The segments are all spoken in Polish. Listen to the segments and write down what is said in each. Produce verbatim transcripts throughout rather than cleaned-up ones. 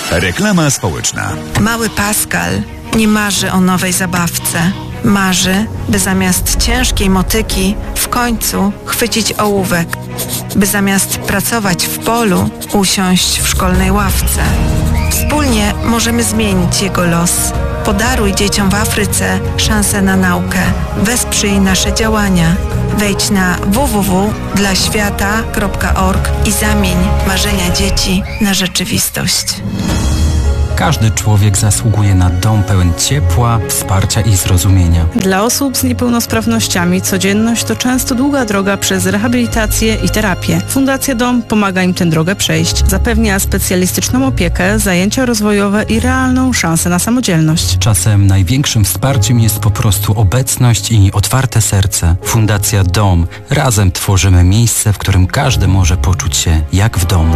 Reklama społeczna. Mały Pascal nie marzy o nowej zabawce. Marzy, by zamiast ciężkiej motyki w końcu chwycić ołówek, by zamiast pracować w polu usiąść w szkolnej ławce. Wspólnie możemy zmienić jego los. Podaruj dzieciom w Afryce szansę na naukę. Wesprzyj nasze działania. Wejdź na w w w kropka dla świata kropka org i zamień marzenia dzieci na rzeczywistość. Każdy człowiek zasługuje na dom pełen ciepła, wsparcia i zrozumienia. Dla osób z niepełnosprawnościami codzienność to często długa droga przez rehabilitację i terapię. Fundacja Dom pomaga im tę drogę przejść. Zapewnia specjalistyczną opiekę, zajęcia rozwojowe i realną szansę na samodzielność. Czasem największym wsparciem jest po prostu obecność i otwarte serce. Fundacja Dom. Razem tworzymy miejsce, w którym każdy może poczuć się jak w domu.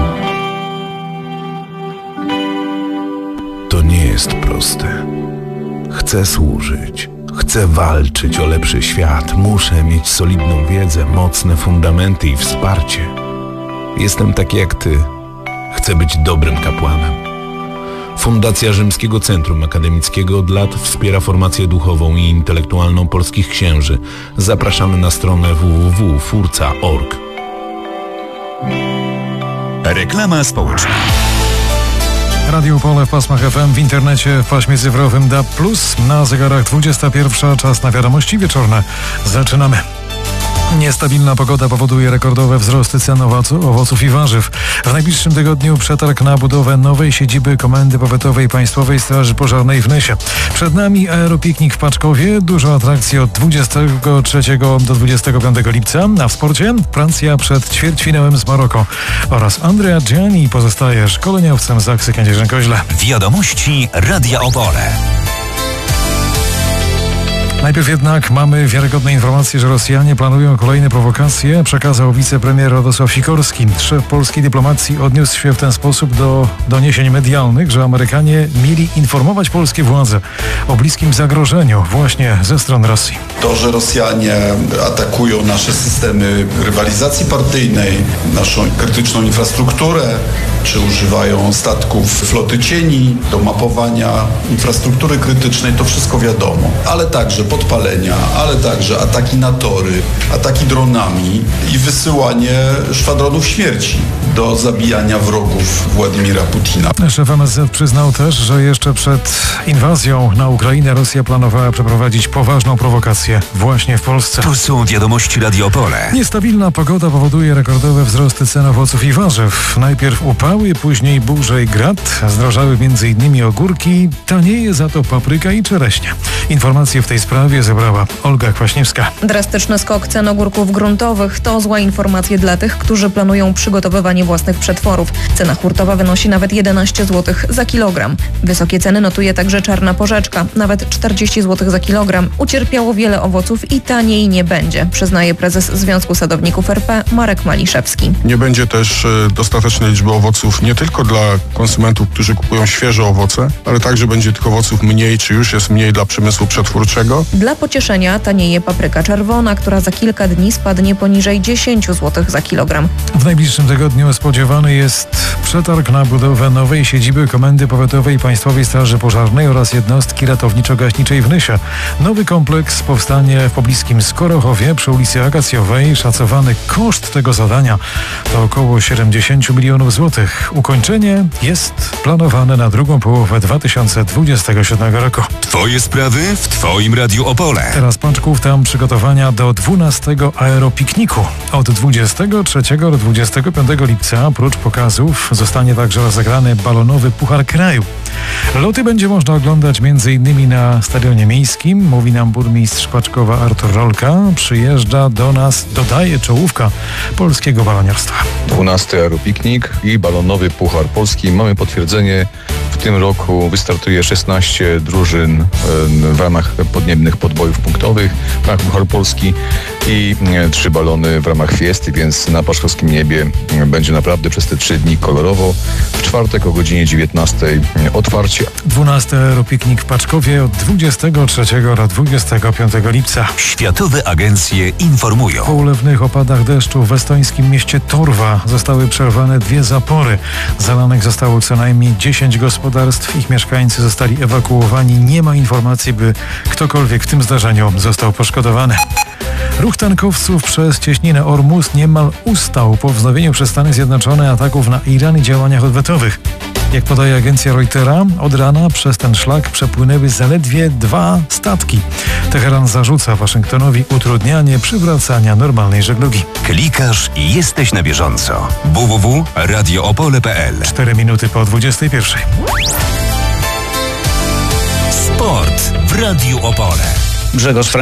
To nie jest proste. Chcę służyć. Chcę walczyć o lepszy świat. Muszę mieć solidną wiedzę, mocne fundamenty i wsparcie. Jestem taki jak ty. Chcę być dobrym kapłanem. Fundacja Rzymskiego Centrum Akademickiego od lat wspiera formację duchową i intelektualną polskich księży. Zapraszamy na stronę w w w kropka furca kropka org. Reklama społeczna. Radio Opole w pasmach F M, w internecie, w paśmie cyfrowym D A B plus, na zegarach dwudziesta pierwsza, czas na wiadomości wieczorne. Zaczynamy. Niestabilna pogoda powoduje rekordowe wzrosty cen owocu, owoców i warzyw. W najbliższym tygodniu przetarg na budowę nowej siedziby Komendy Powiatowej Państwowej Straży Pożarnej w Nysie. Przed nami aeropiknik w Paczkowie, dużo atrakcji od dwudziestego trzeciego do dwudziestego piątego lipca, a w sporcie Francja przed ćwierćfinałem z Maroko oraz Andrea Gianni pozostaje szkoleniowcem z Zaksy Kędzierzyn-Koźle. Wiadomości Radia Opole. Najpierw jednak mamy wiarygodne informacje, że Rosjanie planują kolejne prowokacje, przekazał wicepremier Radosław Sikorski. Szef polskiej dyplomacji odniósł się w ten sposób do doniesień medialnych, że Amerykanie mieli informować polskie władze o bliskim zagrożeniu właśnie ze strony Rosji. To, że Rosjanie atakują nasze systemy rywalizacji partyjnej, naszą krytyczną infrastrukturę, czy używają statków floty cieni do mapowania infrastruktury krytycznej, to wszystko wiadomo. Ale także podpalenia, ale także ataki na tory, ataki dronami i wysyłanie szwadronów śmierci do zabijania wrogów Władimira Putina. Szef M S Z przyznał też, że jeszcze przed inwazją na Ukrainę Rosja planowała przeprowadzić poważną prowokację właśnie w Polsce. To są wiadomości Radio Opole. Niestabilna pogoda powoduje rekordowe wzrosty cen owoców i warzyw. Najpierw upały, później burze i grad. Zdrożały między innymi ogórki, tanieje za to papryka i czereśnia. Informacje w tej sprawie zebrała Olga Kwaśniewska. Drastyczny skok cen ogórków gruntowych to zła informacja dla tych, którzy planują przygotowywanie własnych przetworów. Cena hurtowa wynosi nawet jedenaście złotych za kilogram. Wysokie ceny notuje także czarna porzeczka, nawet czterdzieści złotych za kilogram. Ucierpiało wiele owoców i taniej nie będzie, przyznaje prezes Związku Sadowników R P Marek Maliszewski. Nie będzie też dostatecznej liczby owoców nie tylko dla konsumentów, którzy kupują świeże owoce, ale także będzie tych owoców mniej, czy już jest mniej dla przemysłu przetwórczego. Dla pocieszenia tanieje papryka czerwona, która za kilka dni spadnie poniżej dziesięć złotych za kilogram. W najbliższym tygodniu spodziewany jest przetarg na budowę nowej siedziby Komendy Powiatowej Państwowej Straży Pożarnej oraz jednostki ratowniczo-gaśniczej w Nysie. Nowy kompleks powstanie w pobliskim Skorochowie przy ulicy Akacjowej. Szacowany koszt tego zadania to około siedemdziesiąt milionów złotych. Ukończenie jest planowane na drugą połowę dwa tysiące dwudziestego siódmego roku. Twoje sprawy w Twoim Radiu Opole. Teraz Paczków, tam przygotowania do dwunastego aeropikniku. Od dwudziestego trzeciego do dwudziestego piątego lipca prócz pokazów zostanie także rozegrany balonowy Puchar Kraju. Loty będzie można oglądać między innymi na Stadionie Miejskim, mówi nam burmistrz Paczkowa Artur Rolka. Przyjeżdża do nas, dodaje czołówka polskiego baloniarstwa. dwunasty aeropiknik i balonowy Puchar Polski. Mamy potwierdzenie. W tym roku wystartuje szesnaście drużyn w ramach podniebnych podbojów punktowych. Puchar Polski i trzy balony w ramach fiesty, więc na paszkowskim niebie będzie naprawdę przez te trzy dni kolorowo. W czwartek o godzinie dziewiętnastej otwarcie. dwunasty Aeropiknik w Paczkowie od dwudziestego trzeciego do dwudziestego piątego lipca. Światowe agencje informują. Po ulewnych opadach deszczu w estońskim mieście Torwa zostały przerwane dwie zapory. Zalanych zostało co najmniej dziesięć gospodarstw. Ich mieszkańcy zostali ewakuowani. Nie ma informacji, by ktokolwiek w tym zdarzeniu został poszkodowany. Ruch tankowców przez cieśninę Ormus niemal ustał po wznowieniu przez Stany Zjednoczone ataków na Iran i działaniach odwetowych. Jak podaje agencja Reutera, od rana przez ten szlak przepłynęły zaledwie dwa statki. Teheran zarzuca Waszyngtonowi utrudnianie przywracania normalnej żeglugi. Klikasz i jesteś na bieżąco. w w w kropka radio opole kropka p l. Cztery minuty po dwudziestej pierwszej. Sport w Radiu Opole. Grzegorz